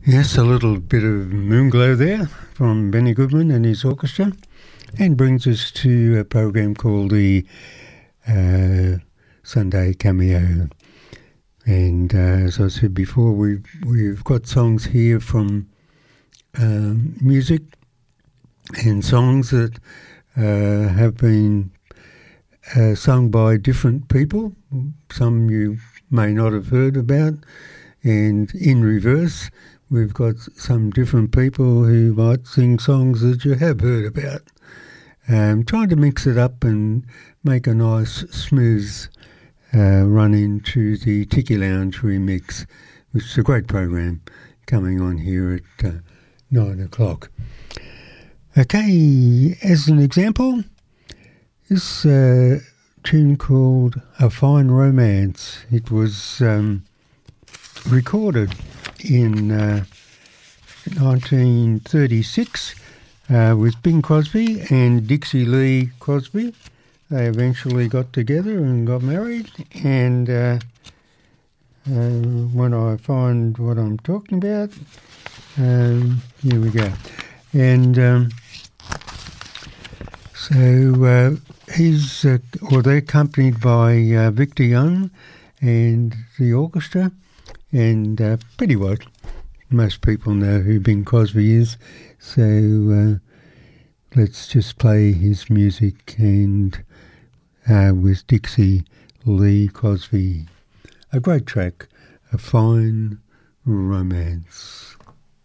Yes, a little bit of Moonglow there from Benny Goodman and his orchestra, and brings us to a program called the Sunday Cameo. And as I said before, we've got songs here from music and songs that have been sung by different people. Some you may not have heard about, and in reverse, we've got some different people who might sing songs that you have heard about. Trying to mix it up and make a nice, smooth run into the Tiki Lounge remix, which is a great program coming on here at 9 o'clock. Okay, as an example, this tune called A Fine Romance. It was recorded in 1936 with Bing Crosby and Dixie Lee Crosby. They eventually got together and got married, and when I find what I'm talking about, here we go. And so they're accompanied by Victor Young and the orchestra, and pretty well most people know who Bing Crosby is, so let's just play his music and with Dixie Lee Crosby. A great track, A Fine Romance.